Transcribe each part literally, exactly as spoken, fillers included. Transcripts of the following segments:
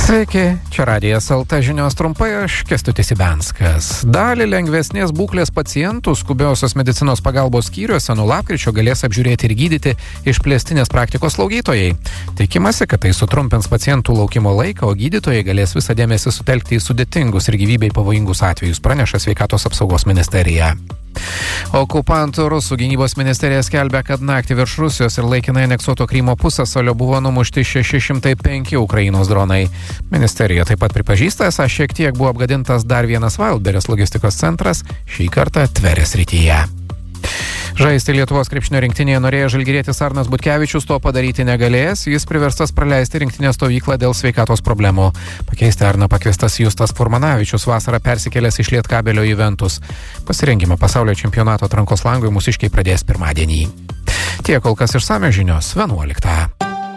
Sveiki, čia Radijas L T žinios trumpai, aš Kęstutis Ibenskas. Dalį lengvesnės būklės pacientų skubiosios medicinos pagalbos skyriuose nuo lapkričio galės apžiūrėti ir gydyti išplėstinės praktikos slaugytojai. Tikimasi, kad tai sutrumpins pacientų laukimo laiką, o gydytojai galės visą dėmesį sutelkti į sudėtingus ir gyvybei pavojingus atvejus, praneša Sveikatos apsaugos ministerija. Okupantų Rusų gynybos ministerija skelbia, kad naktį virš Rusijos ir laikinai aneksuoto Krymo pusiasalio buvo numušti šeši šimtai penki Ukrainos dronai. Ministerija taip pat pripažįsta, esą šiek tiek buvo apgadintas dar vienas Wildberries logistikos centras, šį kartą Tverės srityje. Žaisti Lietuvos krepšinio rinktinėje norėjo žalgirietis Arnas Butkevičius, to padaryti negalėjęs, jis priverstas praleisti rinktinės stovyklą dėl sveikatos problemų. Pakeisti Arną pakviestas Justas Furmanavičius, vasarą persikėlęs iš Lietkabelio į Ventus. Pasirengimą pasaulio čempionato atrankos langui mūsiškiai pradės pirmadienį. Tiek kol kas išsamios žinios vienuoliktą.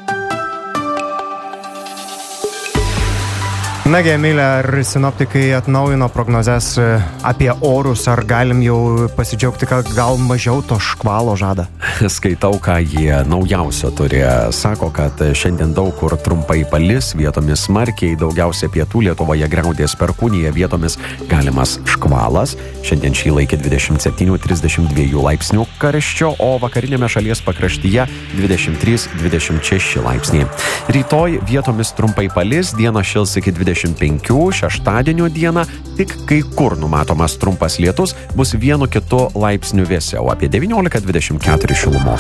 Nagi, Emilė, ar sinoptikai atnaujino prognozes apie orus, ar galim jau pasidžiaugti, kad gal mažiau to škvalo žada? Skaitau, ką jie naujausio turi. Sako, kad šiandien daug kur trumpai palis, vietomis smarkiai, daugiausia pietų Lietuvoje griaudės perkūnija, vietomis galimas škvalas. Šiandien šyla iki dvidešimt septyni trisdešimt dva laipsnių karščio, o vakarinėme šalies pakraštyje dvidešimt trys dvidešimt šeši laipsniai. Rytoj vietomis trumpai palis, dieną šils iki dvidešimt penki, šeštadienio dieną tik kai kur numatomas trumpas lietus, bus vienu kitu laipsniu vėsiau, apie devyniolika dvidešimt keturi šilumos.